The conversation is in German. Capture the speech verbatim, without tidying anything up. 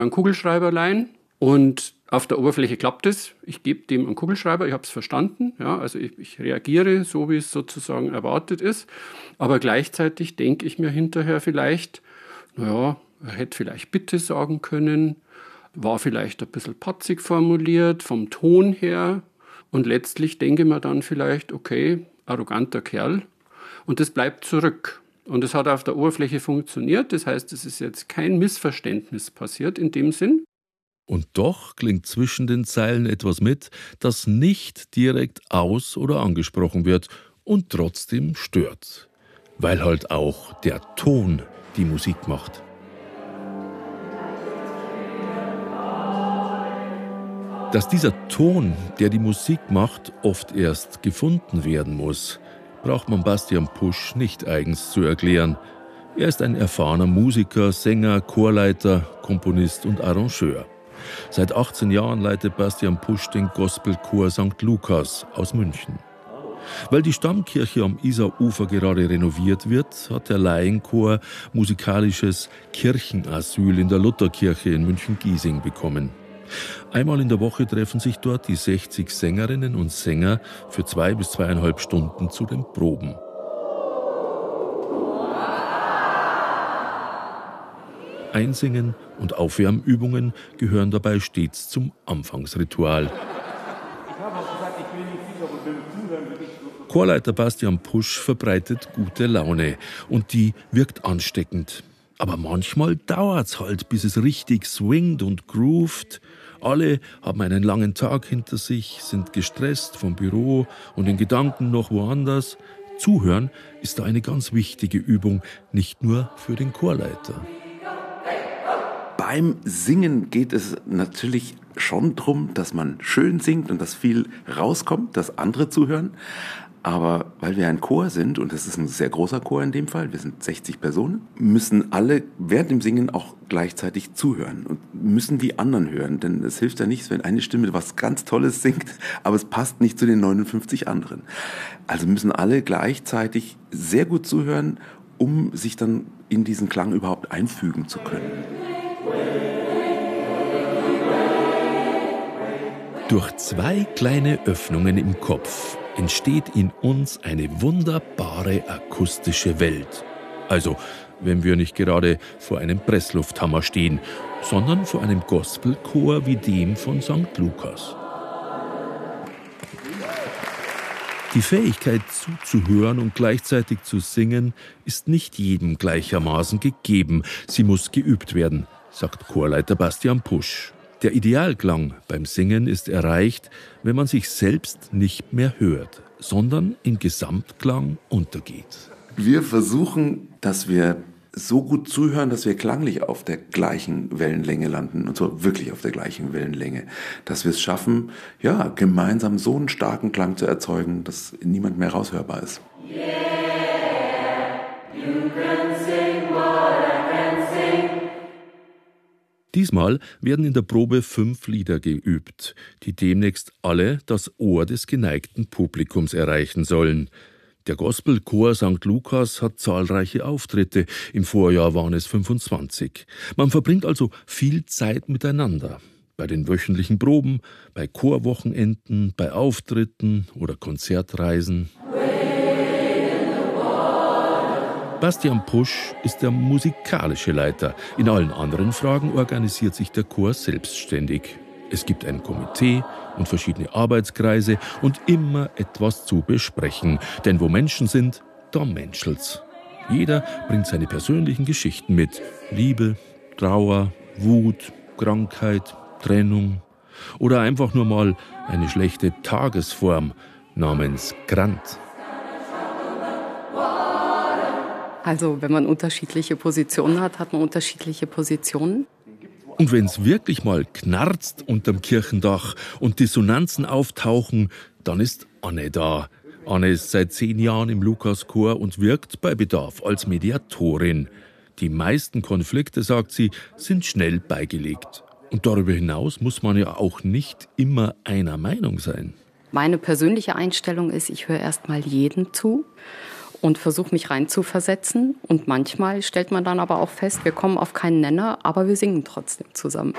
ein Kugelschreiberlein und auf der Oberfläche klappt es. Ich gebe dem einen Kugelschreiber, ich habe es verstanden. Ja, also ich, ich reagiere so, wie es sozusagen erwartet ist. Aber gleichzeitig denke ich mir hinterher vielleicht, naja, er hätte vielleicht Bitte sagen können, war vielleicht ein bisschen patzig formuliert, vom Ton her. Und letztlich denke ich mir dann vielleicht, okay, arroganter Kerl. Und das bleibt zurück. Und es hat auf der Oberfläche funktioniert. Das heißt, es ist jetzt kein Missverständnis passiert in dem Sinn. Und doch klingt zwischen den Zeilen etwas mit, das nicht direkt aus- oder angesprochen wird und trotzdem stört. Weil halt auch der Ton die Musik macht. Dass dieser Ton, der die Musik macht, oft erst gefunden werden muss, braucht man Bastian Pusch nicht eigens zu erklären. Er ist ein erfahrener Musiker, Sänger, Chorleiter, Komponist und Arrangeur. Seit achtzehn Jahren leitet Bastian Pusch den Gospelchor Sankt Lukas aus München. Weil die Stammkirche am Isarufer gerade renoviert wird, hat der Laienchor musikalisches Kirchenasyl in der Lutherkirche in München-Giesing bekommen. Einmal in der Woche treffen sich dort die sechzig Sängerinnen und Sänger für zwei bis zweieinhalb Stunden zu den Proben. Einsingen und Aufwärmübungen gehören dabei stets zum Anfangsritual. Chorleiter Bastian Pusch verbreitet gute Laune und die wirkt ansteckend. Aber manchmal dauert's halt, bis es richtig swingt und groovt. Alle haben einen langen Tag hinter sich, sind gestresst vom Büro und in Gedanken noch woanders. Zuhören ist da eine ganz wichtige Übung, nicht nur für den Chorleiter. Beim Singen geht es natürlich schon darum, dass man schön singt und dass viel rauskommt, dass andere zuhören. Aber weil wir ein Chor sind, und das ist ein sehr großer Chor in dem Fall, wir sind sechzig Personen, müssen alle während dem Singen auch gleichzeitig zuhören und müssen die anderen hören. Denn es hilft ja nichts, wenn eine Stimme was ganz Tolles singt, aber es passt nicht zu den neunundfünfzig anderen. Also müssen alle gleichzeitig sehr gut zuhören, um sich dann in diesen Klang überhaupt einfügen zu können. Durch zwei kleine Öffnungen im Kopf entsteht in uns eine wunderbare akustische Welt. Also, wenn wir nicht gerade vor einem Presslufthammer stehen, sondern vor einem Gospelchor wie dem von Sankt Lukas. Die Fähigkeit zuzuhören und gleichzeitig zu singen ist nicht jedem gleichermaßen gegeben. Sie muss geübt werden, sagt Chorleiter Bastian Pusch. Der Idealklang beim Singen ist erreicht, wenn man sich selbst nicht mehr hört, sondern im Gesamtklang untergeht. Wir versuchen, dass wir so gut zuhören, dass wir klanglich auf der gleichen Wellenlänge landen, und zwar wirklich auf der gleichen Wellenlänge. Dass wir es schaffen, ja, gemeinsam so einen starken Klang zu erzeugen, dass niemand mehr raushörbar ist. Yeah, you can sing what I can sing. Diesmal werden in der Probe fünf Lieder geübt, die demnächst alle das Ohr des geneigten Publikums erreichen sollen. Der Gospelchor Sankt Lukas hat zahlreiche Auftritte. Im Vorjahr waren es fünfundzwanzig. Man verbringt also viel Zeit miteinander. Bei den wöchentlichen Proben, bei Chorwochenenden, bei Auftritten oder Konzertreisen. Bastian Pusch ist der musikalische Leiter. In allen anderen Fragen organisiert sich der Chor selbstständig. Es gibt ein Komitee und verschiedene Arbeitskreise und immer etwas zu besprechen. Denn wo Menschen sind, da menschelt's. Jeder bringt seine persönlichen Geschichten mit. Liebe, Trauer, Wut, Krankheit, Trennung oder einfach nur mal eine schlechte Tagesform namens Grant. Also wenn man unterschiedliche Positionen hat, hat man unterschiedliche Positionen. Und wenn's wirklich mal knarzt unterm Kirchendach und Dissonanzen auftauchen, dann ist Anne da. Anne ist seit zehn Jahren im Lukaschor und wirkt bei Bedarf als Mediatorin. Die meisten Konflikte, sagt sie, sind schnell beigelegt. Und darüber hinaus muss man ja auch nicht immer einer Meinung sein. Meine persönliche Einstellung ist, ich höre erst mal jedem zu und versuche mich reinzuversetzen. Und manchmal stellt man dann aber auch fest, wir kommen auf keinen Nenner, aber wir singen trotzdem zusammen.